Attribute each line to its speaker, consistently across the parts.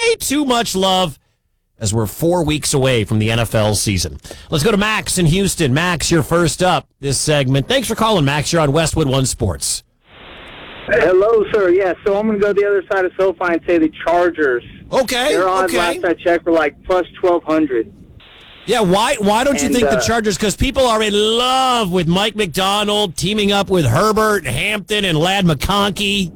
Speaker 1: way too much love as we're 4 weeks away from the NFL season. Let's go to Max in Houston. Max, you're first up this segment. Thanks for calling, Max. You're on Westwood One Sports.
Speaker 2: Hello, sir. Yeah, so I'm going to go the other side of SoFi and say the Chargers.
Speaker 1: Okay.
Speaker 2: Their odds last I checked were like plus 1,200.
Speaker 1: Yeah, why don't you think the Chargers? Because people are in love with Mike McDonald teaming up with Herbert, Hampton, and Ladd McConkey.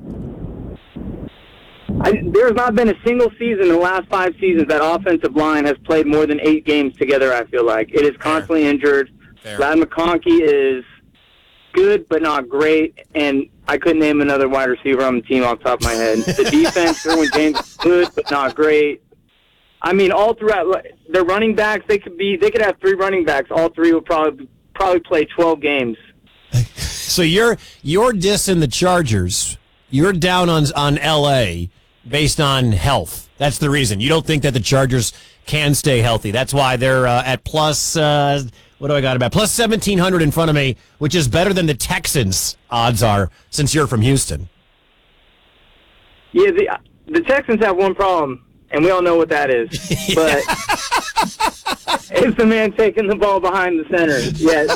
Speaker 2: There's not been a single season in the last 5 seasons that offensive line has played more than 8 games together, I feel like. It is constantly injured. Ladd McConkey is good but not great, and I couldn't name another wide receiver on the team off the top of my head. The defense, Derwin James is good but not great. I mean, all throughout their running backs, they could have 3 running backs. All 3 would probably play 12 games.
Speaker 1: So you're dissing the Chargers. You're down on LA based on health. That's the reason. You don't think that the Chargers can stay healthy. That's why they're at plus, what do I got about? Plus 1,700 in front of me, which is better than the Texans' odds are since you're from Houston.
Speaker 2: Yeah, the Texans have one problem, and we all know what that is. But it's the man taking the ball behind the center. Yes.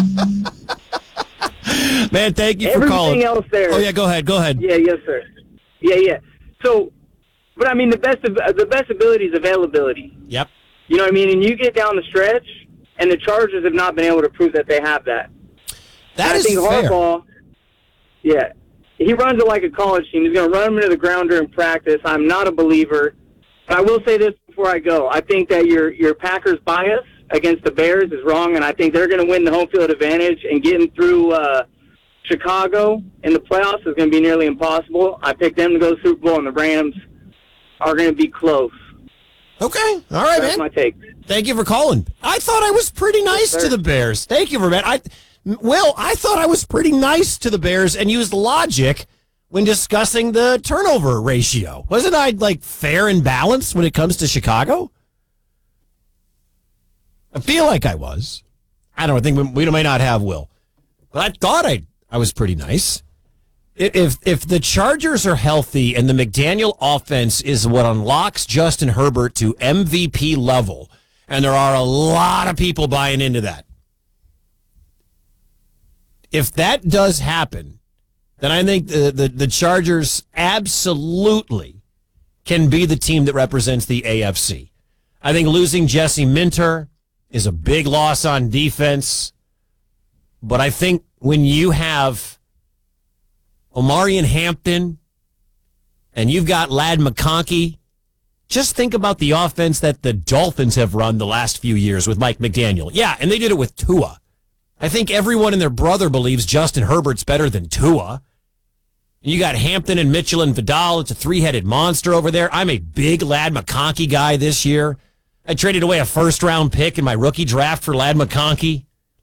Speaker 1: Man, thank you for calling.
Speaker 2: Everything else there.
Speaker 1: Oh, yeah, go ahead.
Speaker 2: Yeah, yes, sir. Yeah. So, but I mean, the best ability is availability.
Speaker 1: Yep.
Speaker 2: You know what I mean? And you get down the stretch, and the Chargers have not been able to prove that they have that.
Speaker 1: That is
Speaker 2: fair. I think Harbaugh, yeah, he runs it like a college team. He's going to run them into the ground during practice. I'm not a believer. But I will say this before I go. I think that your Packers bias against the Bears is wrong, and I think they're going to win the home field advantage, and getting through Chicago in the playoffs is going to be nearly impossible. I picked them to go to the Super Bowl, and the Rams are going to be close.
Speaker 1: Okay. All right,
Speaker 2: That's
Speaker 1: man.
Speaker 2: my take.
Speaker 1: Thank you for calling. I thought I was pretty nice to the Bears. Thank you for that. I thought I was pretty nice to the Bears and used logic when discussing the turnover ratio. Wasn't I, fair and balanced when it comes to Chicago? I feel like I was. I don't know. I think we may not have Will. But I thought I was pretty nice. If the Chargers are healthy and the McDaniel offense is what unlocks Justin Herbert to MVP level, and there are a lot of people buying into that, if that does happen, then I think the Chargers absolutely can be the team that represents the AFC. I think losing Jesse Minter is a big loss on defense, but I think when you have Omarion Hampton and you've got Ladd McConkey, just think about the offense that the Dolphins have run the last few years with Mike McDaniel. Yeah, and they did it with Tua. I think everyone and their brother believes Justin Herbert's better than Tua. You got Hampton and Mitchell and Vidal. It's a 3-headed monster over there. I'm a big Ladd McConkey guy this year. I traded away a first-round pick in my rookie draft for Ladd McConkey.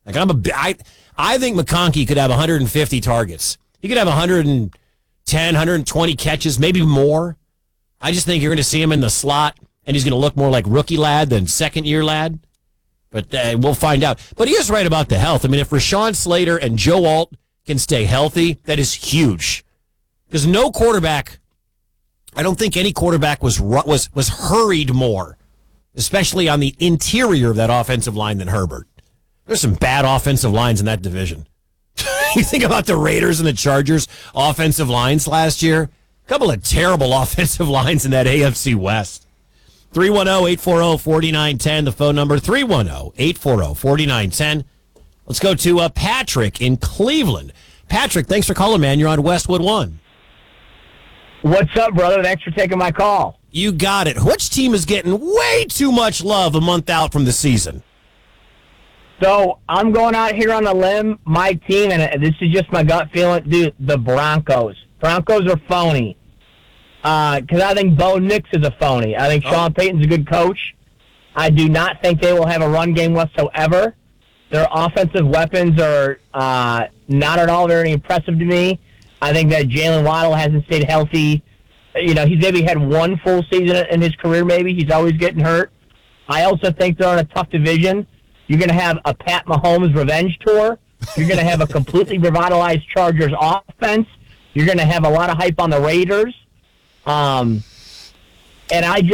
Speaker 1: I think McConkey could have 150 targets. He could have 110, 120 catches, maybe more. I just think you're going to see him in the slot, and he's going to look more like rookie Ladd than second-year Ladd. But we'll find out. But he is right about the health. I mean, if Rashawn Slater and Joe Alt can stay healthy, that is huge. Because no quarterback, I don't think any quarterback was hurried more, especially on the interior of that offensive line than Herbert. There's some bad offensive lines in that division. You think about the Raiders and the Chargers offensive lines last year. A couple of terrible offensive lines in that AFC West. 310-840-4910, the phone number, 310-840-4910. Let's go to Patrick in Cleveland. Patrick, thanks for calling, man. You're on Westwood One.
Speaker 3: What's up, brother? Thanks for taking my call.
Speaker 1: You got it. Which team is getting way too much love a month out from the season?
Speaker 3: So I'm going out here on a limb. My team, and this is just my gut feeling, dude, the Broncos. Broncos are phony. Because I think Bo Nix is a phony. I think Sean Payton's a good coach. I do not think they will have a run game whatsoever. Their offensive weapons are not at all very impressive to me. I think that Jalen Waddle hasn't stayed healthy. You know, he's maybe had one full season in his career maybe. He's always getting hurt. I also think they're on a tough division. You're going to have a Pat Mahomes revenge tour. You're going to have a completely revitalized Chargers offense. You're going to have a lot of hype on the Raiders. And I just